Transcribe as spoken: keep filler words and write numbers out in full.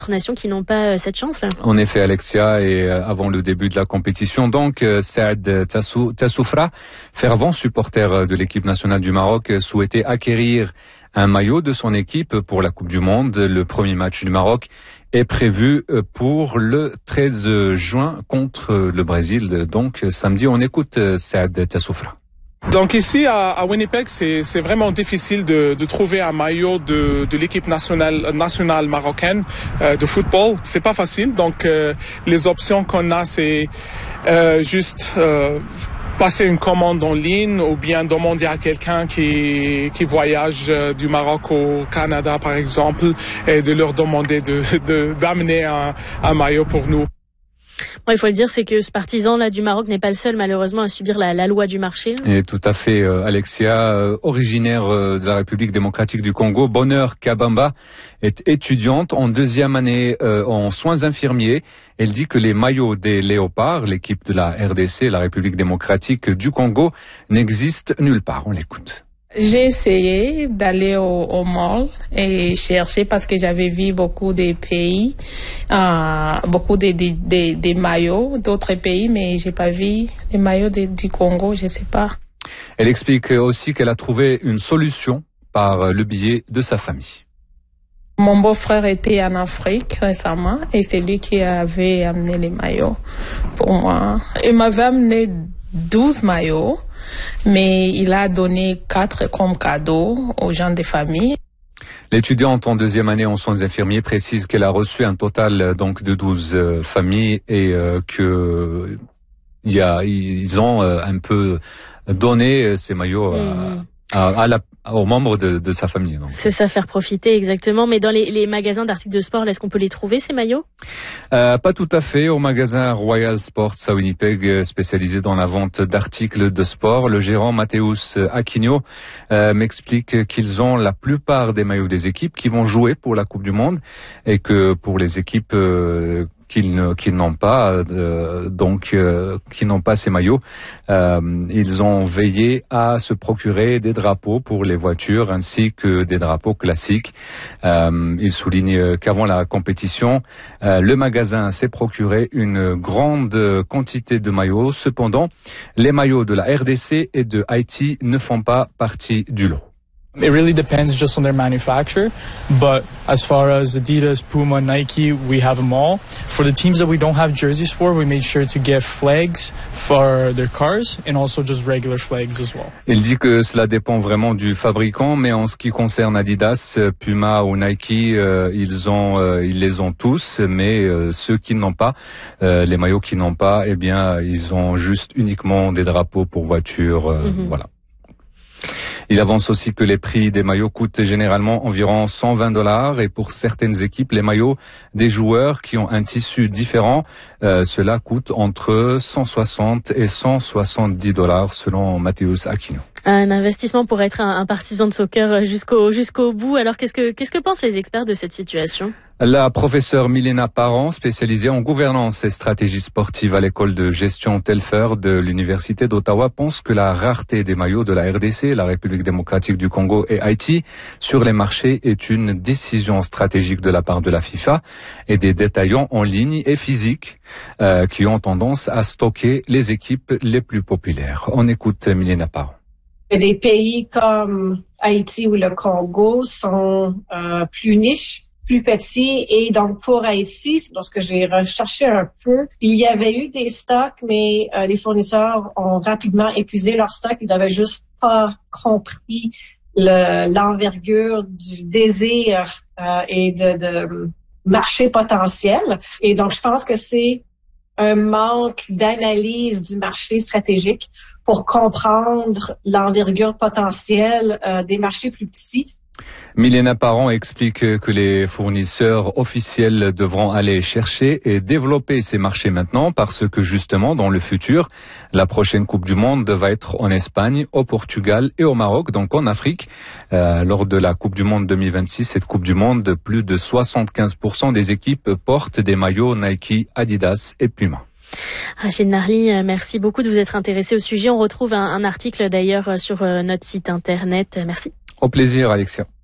nations qui n'ont pas cette chance-là. En effet, Alexia, et avant le début de la compétition, donc, Saad Tassoufra, fervent supporter de l'équipe nationale du Maroc, souhaitait acquérir un maillot de son équipe pour la Coupe du Monde. Le premier match du Maroc est prévu pour le treize juin contre le Brésil. Donc, samedi, on écoute Saad Tassoufra. Donc ici à, à Winnipeg, c'est, c'est vraiment difficile de, de trouver un maillot de, de l'équipe nationale, nationale marocaine euh, de football. C'est pas facile. Donc euh, les options qu'on a, c'est euh, juste euh, passer une commande en ligne ou bien demander à quelqu'un qui, qui voyage euh, du Maroc au Canada, par exemple, et de leur demander de, de, d'amener un, un maillot pour nous. Bon, il faut le dire, c'est que ce partisan-là du Maroc n'est pas le seul, malheureusement, à subir la, la loi du marché. Et tout à fait, euh, Alexia, euh, originaire euh, de la République démocratique du Congo, Bonheur Kabamba, est étudiante en deuxième année euh, en soins infirmiers. Elle dit que les maillots des Léopards, l'équipe de la R D C, la République démocratique du Congo, n'existent nulle part. On l'écoute. J'ai essayé d'aller au, au mall et chercher parce que j'avais vu beaucoup de pays, euh, beaucoup de, de, de, de maillots d'autres pays, mais j'ai pas vu les maillots de, du Congo, je sais pas. Elle explique aussi qu'elle a trouvé une solution par le biais de sa famille. Mon beau-frère était en Afrique récemment et c'est lui qui avait amené les maillots pour moi. Il m'avait amené douze maillots, mais il a donné quatre comme cadeau aux gens des familles. L'étudiante en deuxième année en soins infirmiers précise qu'elle a reçu un total donc de douze euh, familles et euh, que il y a ils ont euh, un peu donné ces maillots mmh. à, à, à la aux membres de, de sa famille. Donc. C'est ça, faire profiter, exactement. Mais dans les, les magasins d'articles de sport, est-ce qu'on peut les trouver, ces maillots? euh, Pas tout à fait. Au magasin Royal Sports à Winnipeg, spécialisé dans la vente d'articles de sport, le gérant Mateusz Aquino euh, m'explique qu'ils ont la plupart des maillots des équipes qui vont jouer pour la Coupe du Monde et que pour les équipes euh, qu'ils ne, qu'ils n'ont pas, euh, donc euh, qui n'ont pas ces maillots, euh, ils ont veillé à se procurer des drapeaux pour les voitures ainsi que des drapeaux classiques. Euh, ils soulignent qu'avant la compétition, euh, le magasin s'est procuré une grande quantité de maillots. Cependant, les maillots de la R D C et de Haïti ne font pas partie du lot. It really depends just on their manufacturer, but as far as Adidas, Puma, Nike, we have them all. For the teams that we don't have jerseys for, we made sure to get flags for their cars and also just regular flags as well. Il dit que cela dépend vraiment du fabricant, mais en ce qui concerne Adidas, Puma ou Nike, euh, ils ont, euh, ils les ont tous, mais euh, ceux qui n'ont pas, euh, les maillots qui n'ont pas, eh bien, ils ont juste uniquement des drapeaux pour voiture, euh, mm-hmm. Voilà. Il avance aussi que les prix des maillots coûtent généralement environ cent vingt dollars et pour certaines équipes, les maillots des joueurs qui ont un tissu différent, euh, cela coûte entre cent soixante et cent soixante-dix dollars selon Mateusz Aquino. Un investissement pour être un, un partisan de soccer jusqu'au jusqu'au bout. Alors qu'est-ce que qu'est-ce que pensent les experts de cette situation? La professeure Milena Parent, spécialisée en gouvernance et stratégie sportive à l'école de gestion Telfer de l'Université d'Ottawa, pense que la rareté des maillots de la R D C, la République démocratique du Congo et Haïti sur les marchés est une décision stratégique de la part de la FIFA et des détaillants en ligne et physiques euh, qui ont tendance à stocker les équipes les plus populaires. On écoute Milena Parent. Des pays comme Haïti ou le Congo sont euh, plus niches, plus petits, et donc pour Haïti, lorsque j'ai recherché un peu, il y avait eu des stocks, mais euh, les fournisseurs ont rapidement épuisé leurs stocks. Ils avaient juste pas compris le, l'envergure du désir euh, et de, de marché potentiel. Et donc, je pense que c'est un manque d'analyse du marché stratégique pour comprendre l'envergure potentielle euh, des marchés plus petits. Milena Parent explique que les fournisseurs officiels devront aller chercher et développer ces marchés maintenant parce que justement dans le futur, la prochaine Coupe du Monde va être en Espagne, au Portugal et au Maroc, donc en Afrique. Euh, lors de la Coupe du Monde deux mille vingt-six, cette Coupe du Monde, plus de soixante-quinze pour cent des équipes portent des maillots Nike, Adidas et Puma. Rachid Narli, merci beaucoup de vous être intéressé au sujet. On retrouve un, un article d'ailleurs sur notre site internet. Merci. Au plaisir, Alexia.